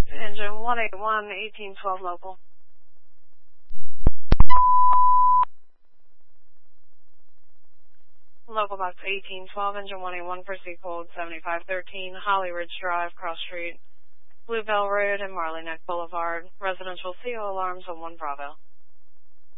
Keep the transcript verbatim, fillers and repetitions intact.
Engine one eight one, eighteen twelve local. Local box eighteen twelve, engine one eight one, proceed code seventy-five thirteen, Holly Ridge Drive, Cross Street, Bluebell Road, and Marley Neck Boulevard. Residential C O alarms on one Bravo.